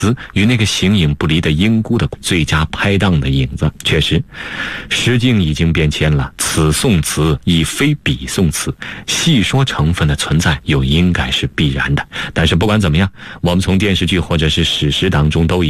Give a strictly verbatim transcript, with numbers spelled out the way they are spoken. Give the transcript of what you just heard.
与那个形影不离的英姑的最佳拍档的影子。确实，时境已经变迁了，此宋词已非彼宋词，戏说成分的存在又应该是必然的。但是不管怎么样，我们从电视剧或者是史实当中都已